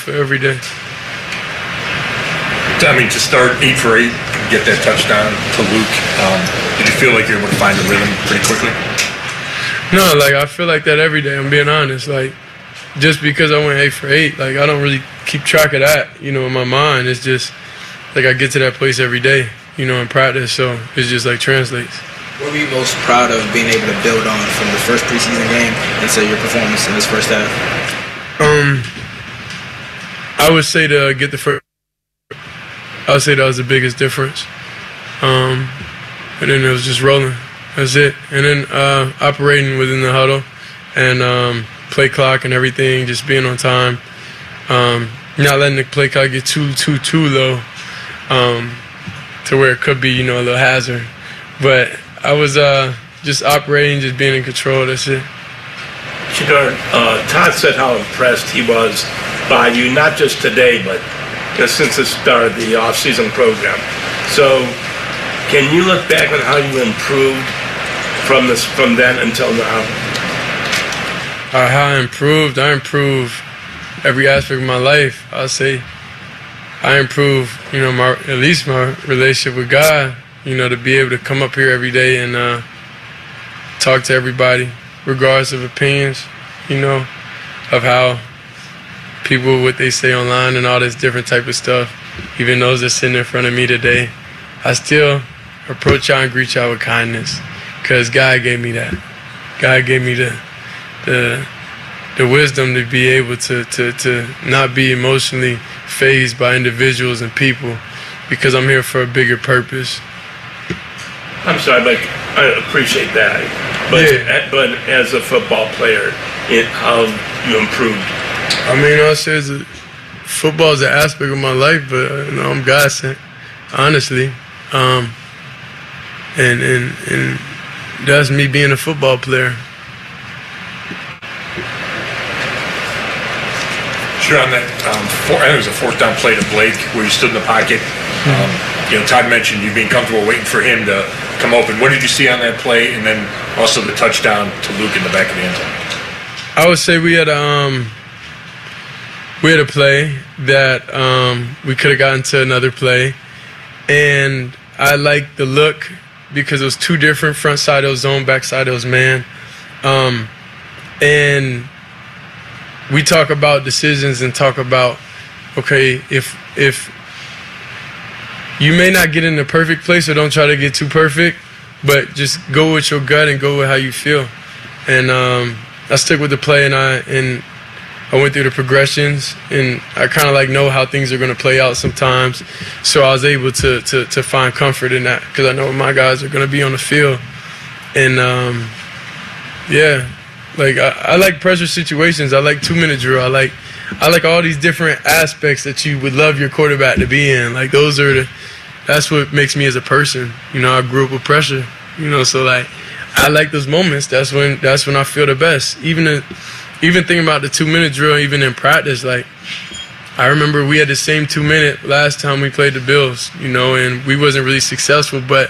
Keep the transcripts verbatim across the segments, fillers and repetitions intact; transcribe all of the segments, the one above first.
for every day. I mean, to start eight for eight, get that touchdown to Luke, um, did you feel like you were able to find a rhythm pretty quickly? No, like, I feel like that every day, I'm being honest. Like, just because I went eight for eight, like, I don't really keep track of that, you know, in my mind. It's just, like, I get to that place every day, you know, in practice, so it's just, like, translates. What were you most proud of being able to build on from the first preseason game into your performance in this first half? Um, I would say to get the first, I would say that was the biggest difference. Um, and then it was just rolling. That's it. And then uh, operating within the huddle and um, play clock and everything, just being on time. Um, not letting the play clock get too, too, too low um, to where it could be, you know, a little hazard. But I was uh, just operating, just being in control. That's it. Shedeur, uh, Todd said how impressed he was by you, not just today, but just since the start of the off-season program. So, can you look back on how you improved from this from then until now? Uh, how I improved? I improved every aspect of my life. I'll say I improved, you know, my at least my relationship with God. You know, to be able to come up here every day and uh, talk to everybody, regardless of opinions, you know, of how people, what they say online and all this different type of stuff. Even those that sitting in front of me today, I still approach y'all and greet y'all with kindness, because God gave me that. God gave me the the the wisdom to be able to, to, to not be emotionally fazed by individuals and people, because I'm here for a bigger purpose. I'm sorry, like, I appreciate that. But Yeah. but as a football player, it, how you improved. I mean, I say it's a, football is an aspect of my life, but uh, you know, I'm God sent, honestly. Um, and, and, and that's me being a football player. Sure, on that, um, four, I think it was a fourth down play to Blake where you stood in the pocket. Um, you know, Todd mentioned you being comfortable waiting for him to come open. What did you see on that play, and then also the touchdown to Luke in the back of the end zone? I would say we had a, um, we had a play that um, we could have gotten to another play, and I liked the look because it was two different, front side of zone, back side of man, um, and we talk about decisions and talk about, okay, if if you may not get in the perfect place, so don't try to get too perfect, but just go with your gut and go with how you feel. And um, I stick with the play, and I and I went through the progressions, and I kind of like know how things are going to play out sometimes. So I was able to to, to find comfort in that, because I know my guys are going to be on the field. And um, yeah. Like, I, I like pressure situations. I like two-minute drill. I like I like all these different aspects that you would love your quarterback to be in. Like, those are the – that's what makes me as a person. You know, I grew up with pressure. You know, so, like, I like those moments. That's when that's when I feel the best. Even the, even thinking about the two-minute drill, even in practice, like, I remember we had the same two-minute last time we played the Bills, you know, and we wasn't really successful. But,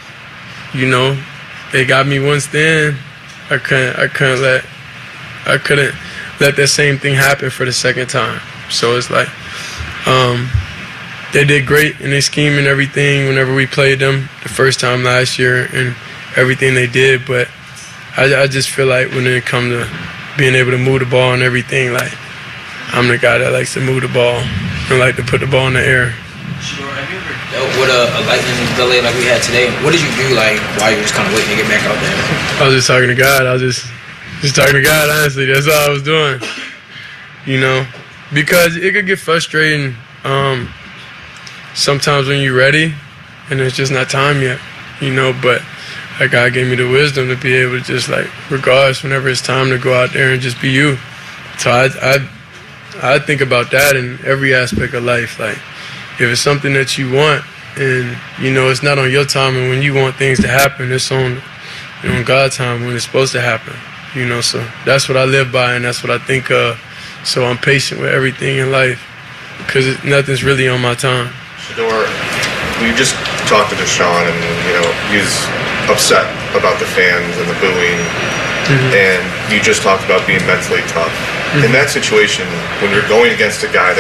you know, they got me one stand. I couldn't. I couldn't let. I couldn't let that same thing happen for the second time. So it's like, um, they did great in their scheme and everything. Whenever we played them the first time last year, and everything they did, but I, I just feel like when it comes to being able to move the ball and everything, like, I'm the guy that likes to move the ball and like to put the ball in the air. Sure. Have you ever dealt with a, a lightning delay like we had today? What did you do, like, while you were just kind of waiting to get back out there? I was just talking to God. I was just, just talking to God, honestly. That's all I was doing, you know, because it could get frustrating um, sometimes when you're ready and it's just not time yet, you know, but like, God gave me the wisdom to be able to just, like, regardless, whenever it's time to go out there and just be you. So I, I, I think about that in every aspect of life, like, if it's something that you want and, you know, it's not on your time, and when you want things to happen, it's on, you know, on God's time when it's supposed to happen, you know. So that's what I live by, and that's what I think of. So I'm patient with everything in life, because nothing's really on my time. Shedeur, you just talked to Deshaun, and, you know, he's upset about the fans and the booing, mm-hmm. and you just talked about being mentally tough. Mm-hmm. In that situation, when you're going against a guy that